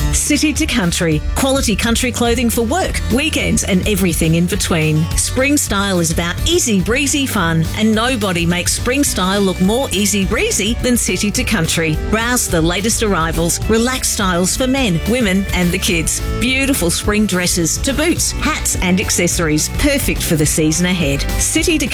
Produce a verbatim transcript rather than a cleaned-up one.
City to Country. Quality country clothing for work, weekends and everything in between. Spring Style is about easy breezy fun, and nobody makes spring style look more easy breezy than City to Country. Browse the latest arrivals, relaxed styles for men, women and the kids. Beautiful spring dresses to boots, hats and accessories, perfect for the season ahead. City to